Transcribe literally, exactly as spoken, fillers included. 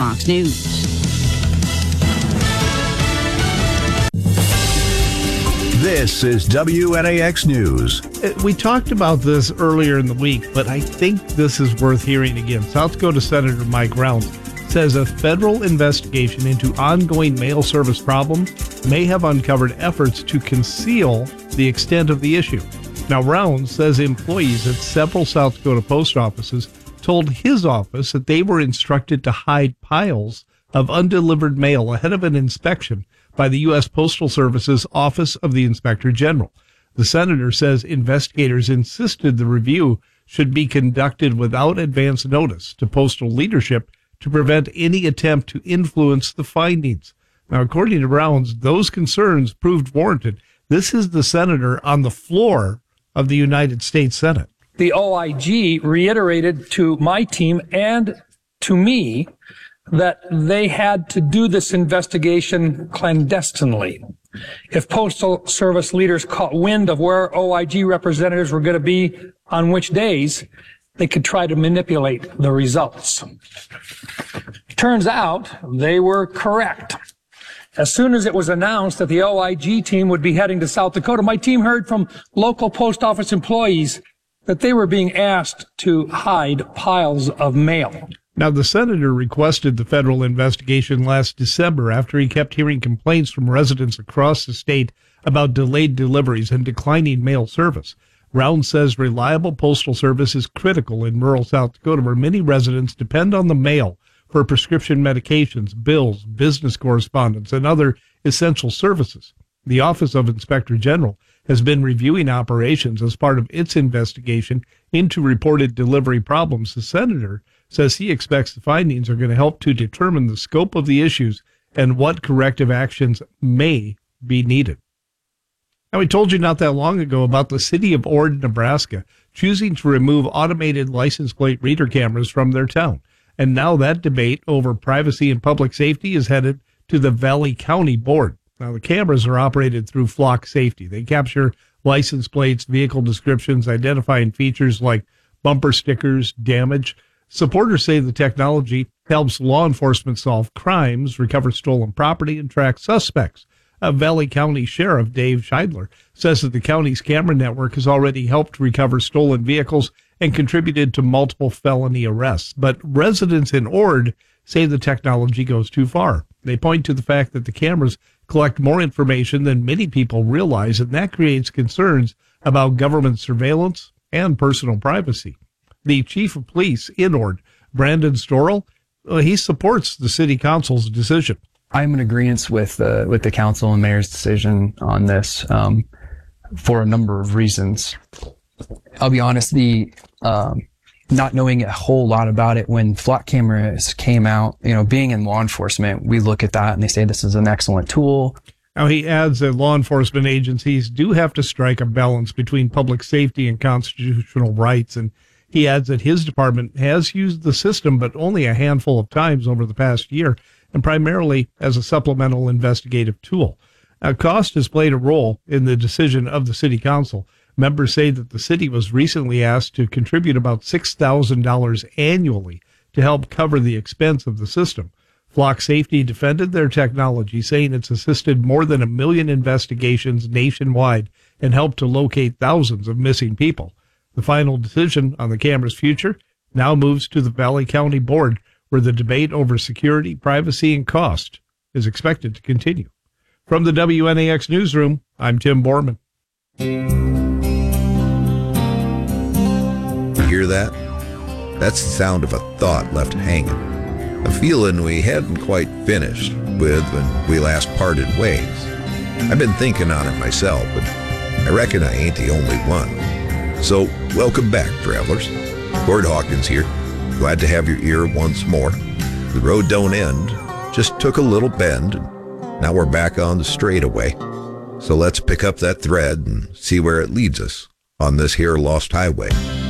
Fox News. This is W N A X News. We talked about this earlier in the week, but I think this is worth hearing again. South Dakota Senator Mike Rounds says a federal investigation into ongoing mail service problems may have uncovered efforts to conceal the extent of the issue. Now, Rounds says employees at several South Dakota post offices told his office that they were instructed to hide piles of undelivered mail ahead of an inspection by the U S Postal Service's Office of the Inspector General. The senator says investigators insisted the review should be conducted without advance notice to postal leadership to prevent any attempt to influence the findings. Now, according to Rounds, those concerns proved warranted. This is the senator on the floor of the United States Senate. The O I G reiterated to my team and to me that they had to do this investigation clandestinely. If Postal Service leaders caught wind of where O I G representatives were going to be on which days, they could try to manipulate the results. Turns out they were correct. As soon as it was announced that the O I G team would be heading to South Dakota, my team heard from local post office employees that they were being asked to hide piles of mail. Now, the senator requested the federal investigation last December after he kept hearing complaints from residents across the state about delayed deliveries and declining mail service. Rounds says reliable postal service is critical in rural South Dakota, where many residents depend on the mail for prescription medications, bills, business correspondence, and other essential services. The Office of Inspector General has been reviewing operations as part of its investigation into reported delivery problems. The senator says he expects the findings are going to help to determine the scope of the issues and what corrective actions may be needed. Now, we told you not that long ago about the city of Ord, Nebraska, choosing to remove automated license plate reader cameras from their town. And now that debate over privacy and public safety is headed to the Valley County Board. Now, the cameras are operated through Flock Safety. They capture license plates, vehicle descriptions, identifying features like bumper stickers, damage. Supporters say the technology helps law enforcement solve crimes, recover stolen property, and track suspects. Uh, Valley County Sheriff Dave Scheidler says that the county's camera network has already helped recover stolen vehicles and contributed to multiple felony arrests. But residents in Ord say the technology goes too far. They point to the fact that the cameras collect more information than many people realize, and that creates concerns about government surveillance and personal privacy. The chief of police in Ord, Brandon Storrell, uh, he supports the city council's decision. I'm in agreement with uh, with the council and mayor's decision on this um, for a number of reasons. I'll be honest, the um, not knowing a whole lot about it when Flock cameras came out, you know, being in law enforcement, we look at that and they say this is an excellent tool. Now, he adds that law enforcement agencies do have to strike a balance between public safety and constitutional rights, and he adds that his department has used the system, but only a handful of times over the past year, and primarily as a supplemental investigative tool. Now, cost has played a role in the decision of the city council. Members say that the city was recently asked to contribute about six thousand dollars annually to help cover the expense of the system. Flock Safety defended their technology, saying it's assisted more than a million investigations nationwide and helped to locate thousands of missing people. The final decision on the camera's future now moves to the Valley County Board, where the debate over security, privacy, and cost is expected to continue. From the W N A X Newsroom, I'm Tim Borman. Hear that? That's the sound of a thought left hanging. A feeling we hadn't quite finished with when we last parted ways. I've been thinking on it myself, but I reckon I ain't the only one. So, welcome back, travelers. Gord Hawkins here. Glad to have your ear once more. The road don't end, just took a little bend, and now we're back on the straightaway. So let's pick up that thread and see where it leads us on this here lost highway.